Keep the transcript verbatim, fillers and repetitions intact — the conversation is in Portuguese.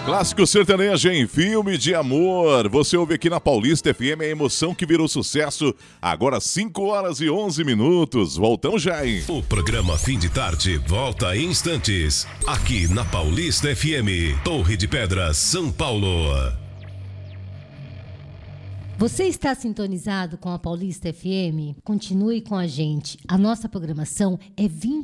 Clássico sertanejo em filme de amor. Você ouve aqui na Paulista F M a emoção que virou sucesso. Agora cinco horas e onze minutos. Voltamos já, hein? O programa Fim de Tarde volta em instantes. Aqui na Paulista F M, Torre de Pedras, São Paulo. Você está sintonizado com a Paulista F M? Continue com a gente. A nossa programação é vinte